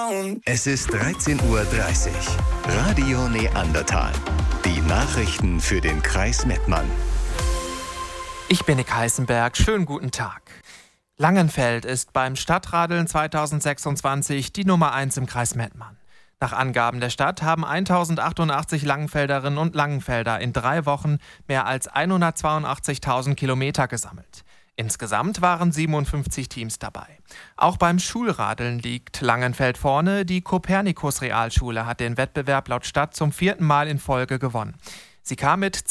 Es ist 13:30 Uhr. Radio Neandertal. Die Nachrichten für den Kreis Mettmann. Ich bin Nick Heißenberg. Schönen guten Tag. Langenfeld ist beim Stadtradeln 2026 die Nummer 1 im Kreis Mettmann. Nach Angaben der Stadt haben 1088 Langenfelderinnen und Langenfelder in 3 Wochen mehr als 182.000 Kilometer gesammelt. Insgesamt waren 57 Teams dabei. Auch beim Schulradeln liegt Langenfeld vorne. Die Kopernikus-Realschule hat den Wettbewerb laut Stadt zum 4. Mal in Folge gewonnen. Sie kam mit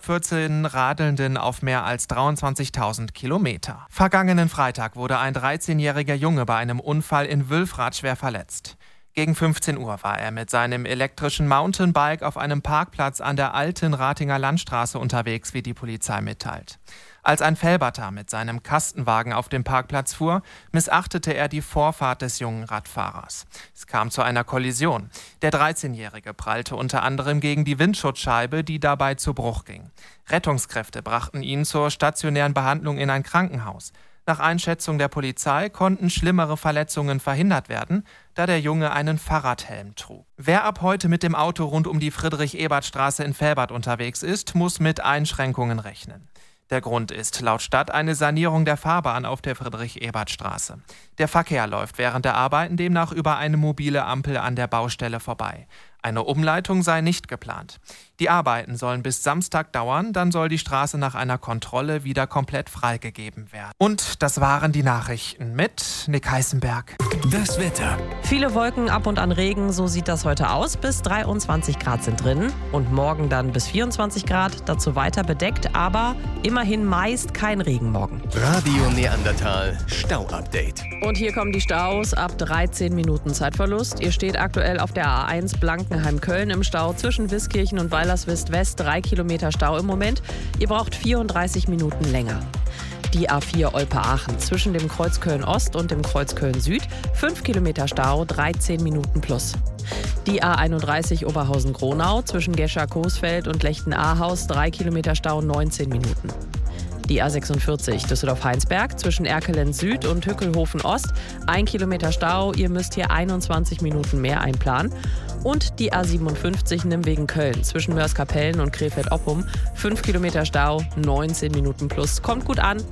214 Radelnden auf mehr als 23.000 Kilometer. Vergangenen Freitag wurde ein 13-jähriger Junge bei einem Unfall in Wülfrath schwer verletzt. Gegen 15 Uhr war er mit seinem elektrischen Mountainbike auf einem Parkplatz an der alten Ratinger Landstraße unterwegs, wie die Polizei mitteilt. Als ein Felberter mit seinem Kastenwagen auf dem Parkplatz fuhr, missachtete er die Vorfahrt des jungen Radfahrers. Es kam zu einer Kollision. Der 13-Jährige prallte unter anderem gegen die Windschutzscheibe, die dabei zu Bruch ging. Rettungskräfte brachten ihn zur stationären Behandlung in ein Krankenhaus. Nach Einschätzung der Polizei konnten schlimmere Verletzungen verhindert werden, da der Junge einen Fahrradhelm trug. Wer ab heute mit dem Auto rund um die Friedrich-Ebert-Straße in Velbert unterwegs ist, muss mit Einschränkungen rechnen. Der Grund ist laut Stadt eine Sanierung der Fahrbahn auf der Friedrich-Ebert-Straße. Der Verkehr läuft während der Arbeiten demnach über eine mobile Ampel an der Baustelle vorbei. Eine Umleitung sei nicht geplant. Die Arbeiten sollen bis Samstag dauern, dann soll die Straße nach einer Kontrolle wieder komplett freigegeben werden. Und das waren die Nachrichten mit Nick Heißenberg. Das Wetter. Viele Wolken, ab und an Regen, so sieht das heute aus. Bis 23 Grad sind drin und morgen dann bis 24 Grad, dazu weiter bedeckt, aber immerhin meist kein Regen morgen. Radio Neandertal Stau-Update. Und hier kommen die Staus ab 13 Minuten Zeitverlust. Ihr steht aktuell auf der A1 Blankenheim-Köln im Stau zwischen Wiskirchen und Weilerswist-West. 3 Kilometer Stau im Moment. Ihr braucht 34 Minuten länger. Die A4 Olpe-Aachen zwischen dem Kreuz Köln-Ost und dem Kreuz Köln-Süd. 5 Kilometer Stau, 13 Minuten plus. Die A31 Oberhausen-Gronau zwischen Gescher-Coesfeld und Lechten-Ahaus. 3 Kilometer Stau, 19 Minuten. Die A46 Düsseldorf-Heinsberg zwischen Erkelenz Süd und Hückelhofen Ost. 1 Kilometer Stau, ihr müsst hier 21 Minuten mehr einplanen. Und die A57 Nimwegen-Köln zwischen Mörs-Kapellen und Krefeld-Oppum. 5 Kilometer Stau, 19 Minuten plus. Kommt gut an.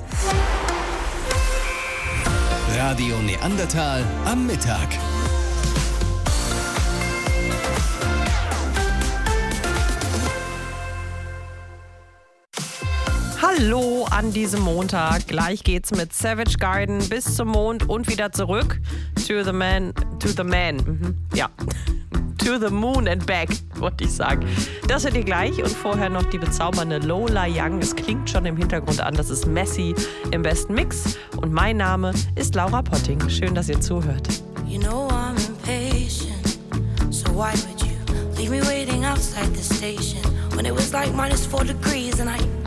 Radio Neandertal am Mittag. Hallo an diesem Montag. Gleich geht's mit Savage Garden bis zum Mond und wieder zurück. To the man. Ja. To the moon and back, wollte ich sagen. Das hört ihr gleich und vorher noch die bezaubernde Lola Young. Es klingt schon im Hintergrund an, das ist Messi im besten Mix. Und mein Name ist Laura Potting. Schön, dass ihr zuhört. You know I'm impatient, so why would you leave me waiting outside the station when it was like -4 degrees and I